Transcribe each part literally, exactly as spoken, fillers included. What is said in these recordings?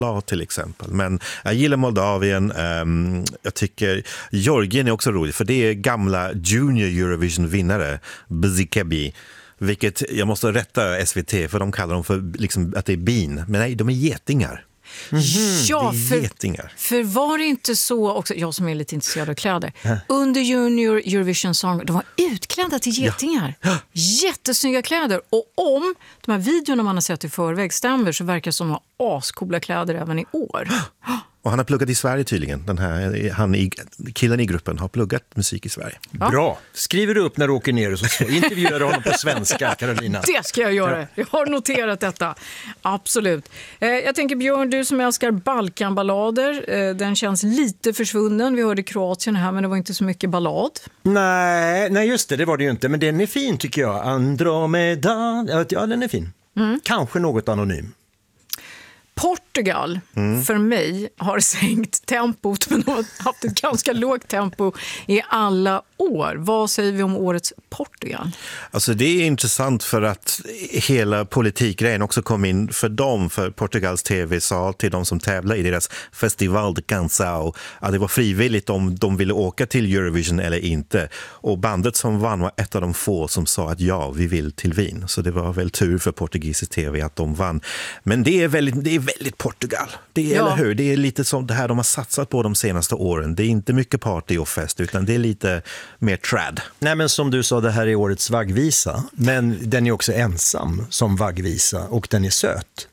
till exempel. Men jag gillar Moldavien. Um, jag tycker Georgien är också roligt, för det är gamla Junior Eurovision-vinnare, Bzikebi. Vilket jag måste rätta S V T, för de kallar dem för liksom, att det är bin. Men nej, de är getingar. Mm-hmm. Ja, för, för var det inte så också, jag som är lite intresserad av kläder, äh. under Junior Eurovision Song, de var utklädda till getingar. Ja. Jättesnygga kläder. Och om de här videorna man har sett i förväg stämmer, så verkar det som att ha ascoola kläder även i år. Och han har pluggat i Sverige tydligen. Den här, han i, killen i gruppen har pluggat musik i Sverige. Ja. Bra. Skriver du upp när du åker ner och så intervjuar du honom på svenska, Carolina? Det ska jag göra. Jag har noterat detta. Absolut. Eh, jag tänker, Björn, du som älskar Balkanballader, eh, den känns lite försvunnen. Vi hörde Kroatien här, men det var inte så mycket ballad. Nej, nej just det, det var det ju inte. Men den är fin tycker jag. Andromeda, ja den är fin. Mm. Kanske något anonym. Portugal, mm. för mig, har sänkt tempot, men de har haft ett ganska lågt tempo i alla år. Vad säger vi om årets Portugal? Alltså det är intressant för att hela politikgrejen också kom in för dem, för Portugals tv sa till de som tävlar i deras Festival de Canção att det var frivilligt om de ville åka till Eurovision eller inte. Och bandet som vann var ett av de få som sa att ja, vi vill till Wien. Så det var väl tur för portugisisk tv att de vann. Men det är väldigt, det är väldigt Portugal. Det är, ja. Eller hur? Det är lite som det här de har satsat på de senaste åren. Det är inte mycket party och fest, utan det är lite mer trad. Nej, men som du sa, det här är årets vaggvisa. Men den är också ensam som vaggvisa och den är söt.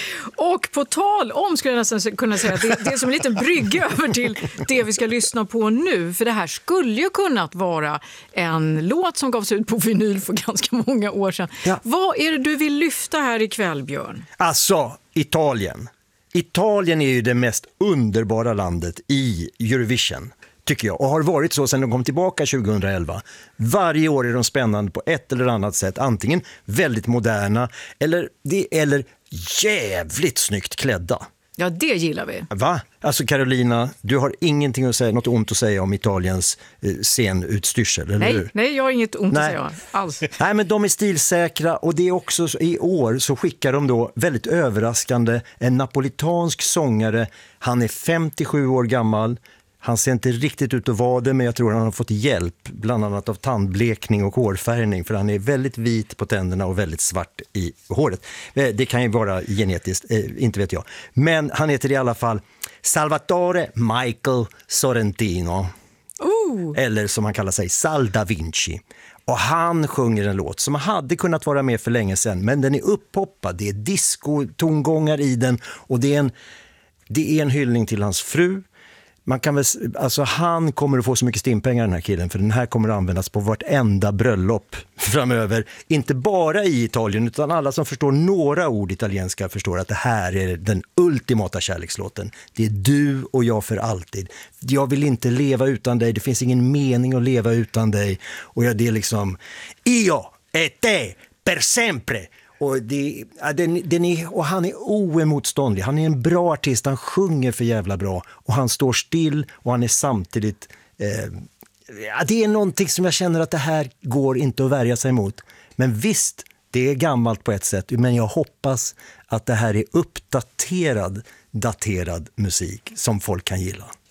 Och på tal om, skulle jag nästan kunna säga, det, det är som en liten brygga över till det vi ska lyssna på nu. För det här skulle ju kunnat vara en låt som gavs ut på vinyl för ganska många år sedan. Ja. Vad är det du vill lyfta här ikväll, Björn? Alltså, Italien. Italien är ju det mest underbara landet i Eurovision, tycker jag. Och har varit så sedan de kom tillbaka tjugohundraelva. Varje år är de spännande på ett eller annat sätt. Antingen väldigt moderna eller, eller jävligt snyggt klädda. Ja, det gillar vi. Va? Alltså Carolina, du har ingenting att säga, något ont att säga om Italiens eh, scenutstyrsel, eller nej, hur? Nej, jag har inget ont nej. att säga alls. Nej, men de är stilsäkra och det är också så, i år så skickar de då väldigt överraskande en napolitansk sångare. Han är femtiosju år gammal. Han ser inte riktigt ut att vara det, men jag tror han har fått hjälp bland annat av tandblekning och hårfärgning, för han är väldigt vit på tänderna och väldigt svart i håret. Det kan ju vara genetiskt, eh, inte vet jag. Men han heter i alla fall Salvatore Michael Sorrentino. Ooh. Eller som han kallar sig, Sal da Vinci. Och han sjunger en låt som hade kunnat vara med för länge sedan, men den är upphoppad. Det är disco-tongångar i den och det är en, det är en hyllning till hans fru. Man kan väl, alltså han kommer att få så mycket stimpengar, den här killen, för den här kommer att användas på vartenda bröllop framöver. Inte bara i Italien, utan alla som förstår några ord italienska förstår att det här är den ultimata kärlekslåten. Det är du och jag för alltid. Jag vill inte leva utan dig, det finns ingen mening att leva utan dig. Och jag, det är liksom io e te per sempre. Och, det, den, den är, och han är oemotståndlig. Han är en bra artist, han sjunger för jävla bra. Och han står still och han är samtidigt... Eh, det är någonting som jag känner att det här går inte att värja sig emot. Men visst, det är gammalt på ett sätt. Men jag hoppas att det här är uppdaterad, daterad musik som folk kan gilla.